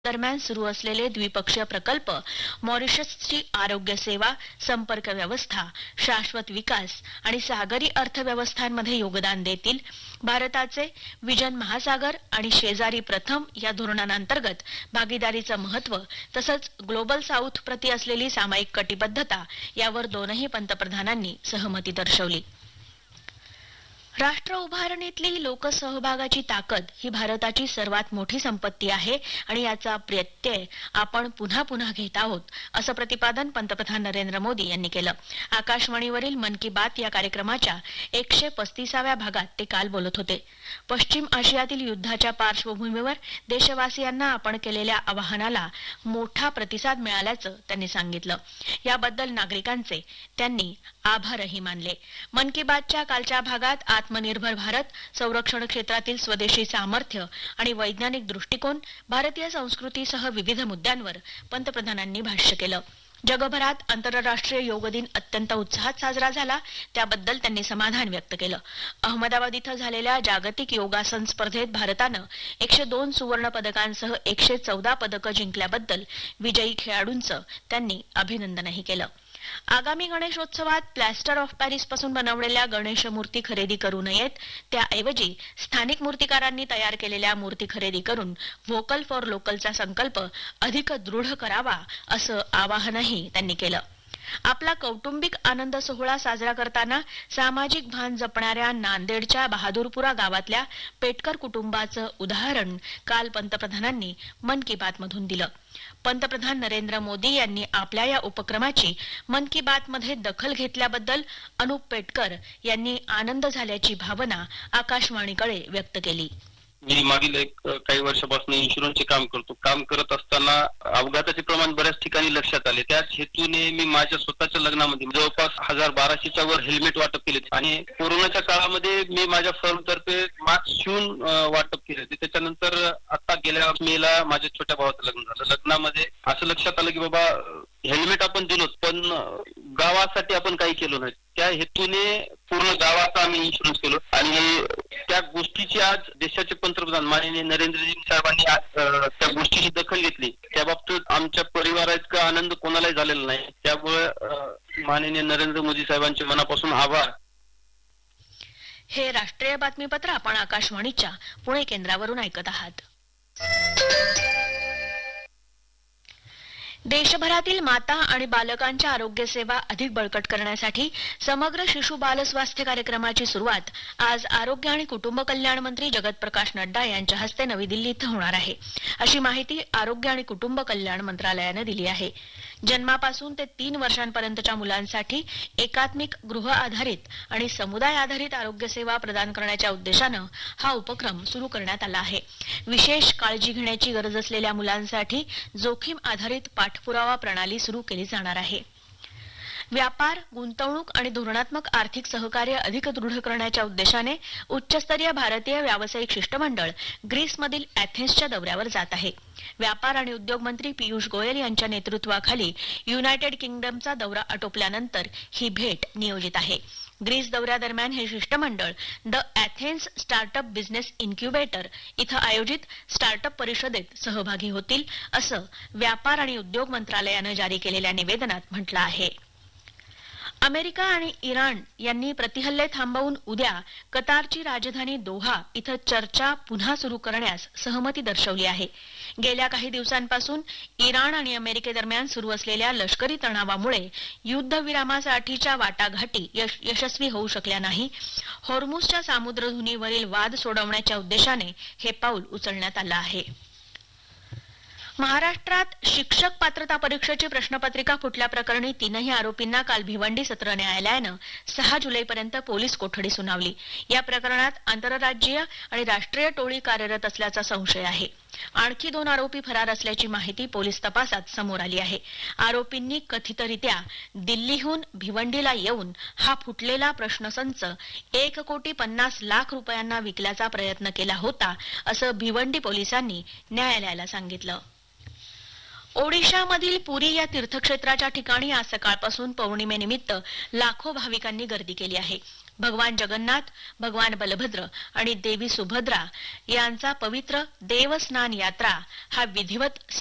दरम्यान सुरू असलेले द्विपक्षीय प्रकल्प मॉरिशसची आरोग्य सेवा, संपर्क व्यवस्था, शाश्वत विकास आणि सागरी अर्थव्यवस्थांमध्ये योगदान देतील. भारताचे विजन महासागर आणि शेजारी प्रथम या धोरणांतर्गत भागीदारीचं महत्त्व तसंच ग्लोबल साऊथ प्रती असलेली सामायिक कटिबद्धता यावर दोनही पंतप्रधानांनी सहमती दर्शवली. राष्ट्र उभारणीतली लोकसहभागाची ताकद ही भारताची सर्वात मोठी संपत्ती आहे आणि याचा प्रत्यय आपण पुन्हा पुन्हा घेत आहोत, असं प्रतिपादन पंतप्रधान नरेंद्र मोदी यांनी केलं. आकाशवाणीवरील मन की बात या कार्यक्रमाच्या 135व्या भागात ते काल बोलत होते. पश्चिम आशियातील युद्धाच्या पार्श्वभूमीवर देशवासियांना आपण केलेल्या आवाहनाला मोठा प्रतिसाद मिळाल्याचं त्यांनी सांगितलं. याबद्दल नागरिकांचे त्यांनी आभारही मानले. मन की बातच्या कालच्या भागात आत्मनिर्भर भारत, संरक्षण क्षेत्रातील स्वदेशी सामर्थ्य आणि वैज्ञानिक दृष्टिकोन, भारतीय संस्कृतीसह विविध मुद्द्यांवर पंतप्रधानांनी भाष्य केलं. जगभरात आंतरराष्ट्रीय योग दिन अत्यंत उत्साहात साजरा झाला, त्याबद्दल त्यांनी समाधान व्यक्त केलं. अहमदाबाद इथं झालेल्या जागतिक योगासन स्पर्धेत भारतानं 102 सुवर्ण पदकांसह 114 पदकं जिंकल्याबद्दल विजयी खेळाडूंचं त्यांनी अभिनंदनही केलं. आगामी गणेशोत्सवात प्लॅस्टर ऑफ पॅरिस पासून बनवलेल्या गणेश मूर्ती खरेदी करू नयेत, त्याऐवजी स्थानिक मूर्तिकारांनी तयार केलेल्या मूर्ती खरेदी करून व्होकल फॉर लोकलचा संकल्प अधिक दृढ करावा, असं आवाहनही त्यांनी केलं. आपला कौटुंबिक आनंद सोहळा साजरा करताना सामाजिक भान जपणाऱ्या नांदेडच्या बहादूरपुरा गावातल्या पेटकर कुटुंबाचं उदाहरण काल पंतप्रधानांनी मन की बात मधून दिलं. पंतप्रधान नरेंद्र मोदी यांनी आपल्या या उपक्रमाची मन की बात मध्ये दखल घेतल्याबद्दल अनुप पेटकर यांनी आनंद झाल्याची भावना आकाशवाणीकडे व्यक्त केली. मी मागील काही वर्षापासून इन्शुरन्सचे काम करतो. काम करत असताना अपघाताचे प्रमाण बऱ्याच ठिकाणी लक्षात आले. त्याच हेतूने मी माझ्या स्वतःच्या लग्नामध्ये जवळपास 1200च्या वर हेल्मेट वाटप केले आणि कोरोनाच्या काळामध्ये मी माझ्या फर्म तर्फे मास्क शिवून वाटप केले. त्याच्यानंतर आता गेल्या मेला माझ्या छोट्या भावाचं लग्न झालं. लग्नामध्ये असं लक्षात आलं की बाबा हेल्मेट आपण दिलो पण गावासाठी आपण काही केलो नाही. त्या हेतूने पूर्ण गावाचा आम्ही इन्शुरन्स केलो आणि त्या गोष्टीची आज देशाचे पंतप्रधान माननीय नरेंद्रजी साहेबांनी आज त्या गोष्टीची दखल घेतली. त्या बाबतीत आमच्या परिवाराइतका आनंद कोणालाही झालेला नाही. त्यामुळे माननीय नरेंद्र मोदी साहेबांचे मनापासून आभार. हे राष्ट्रीय बातमीपत्र आपण आकाशवाणीच्या पुणे केंद्रावरून ऐकत आहात. देशभरातील माता आणि बालकांच्या आरोग्य सेवा अधिक बळकट करण्यासाठी समग्र शिशु बाल स्वास्थ्य कार्यक्रमाची सुरुवात आज आरोग्य आणि कुटुंब कल्याण मंत्री जगत प्रकाश नड्डा यांच्या हस्ते नवी दिल्ली इथं होणार आहे, अशी माहिती आरोग्य आणि कुटुंब कल्याण मंत्रालयानं दिली आहे. जन्मापासून ते 3 वर्षांपर्यंतच्या मुलांसाठी एकात्मिक गृह आधारित आणि समुदाय आधारित आरोग्य सेवा प्रदान करण्याच्या उद्देशानं हा उपक्रम सुरू करण्यात आला आहे. विशेष काळजी घेण्याची गरज असलेल्या मुलांसाठी जोखीम आधारित पाठपुरावा प्रणाली सुरू केली जाणार आहे. व्यापार, गुंतवणूक आणि धोरणात्मक आर्थिक सहकार्य अधिक दृढ करण्याच्या उद्देशाने उच्चस्तरीय भारतीय व्यावसायिक शिष्टमंडळ ग्रीसमधील अॅथेन्सच्या दौऱ्यावर जात आहे. व्यापार आणि उद्योग मंत्री पियुष गोयल यांच्या नेतृत्वाखाली युनायटेड किंगडमचा दौरा आटोपल्यानंतर ही भेट नियोजित आहे. ग्रीस दौऱ्यादरम्यान हे शिष्टमंडळ द अॅथेन्स स्टार्टअप बिझनेस इन्क्युबेटर इथं आयोजित स्टार्टअप परिषदेत सहभागी होतील, असं व्यापार आणि उद्योग मंत्रालयानं जारी केलेल्या निवेदनात म्हटलं आहे. अमेरिका आणि इराण यांनी प्रतिहल्ले थांबवून उद्या कतारची राजधानी दोहा इथं चर्चा पुन्हा सुरू करण्यास सहमती दर्शवली आहे. गेल्या काही दिवसांपासून इराण आणि अमेरिकेदरम्यान सुरू असलेल्या लष्करी तणावामुळे युद्धविरामासाठीच्या वाटाघाटी यशस्वी होऊ शकल्या नाही. हॉर्मुझच्या सामुद्रधुनीवरील वाद सोडवण्याच्या उद्देशाने हे पाऊल उचलण्यात आलं आहे. महाराष्ट्रात शिक्षक पात्रता परीक्षेची प्रश्नपत्रिका फुटल्याप्रकरणी 3ही आरोपींना काल भिवंडी सत्र न्यायालयानं 6 जुलैपर्यंत पोलीस कोठडी सुनावली. या प्रकरणात आंतरराज्यीय आणि राष्ट्रीय टोळी कार्यरत असल्याचा संशय आहे. आणखी 2 आरोपी फरार असल्याची माहिती पोलीस तपासात समोर आली आहे. आरोपींनी कथितरित्या दिल्लीहून भिवंडीला येऊन हा फुटलेला प्रश्नसंच 1,50,00,000 रुपयांना विकल्याचा प्रयत्न केला होता, असं भिवंडी पोलिसांनी न्यायालयाला सांगितलं. ओडिशामधील पुरी या तीर्थक्षेत्राच्या ठिकाणी आज सकाळपासून पौर्णिमेनिमित्त लाखो भाविकांनी गर्दी केली आहे. भगवान जगन्नाथ, भगवान बलभद्र आणि देवी सुभद्रा यांचा पवित्र देवस्नान यात्रा हा विधिवत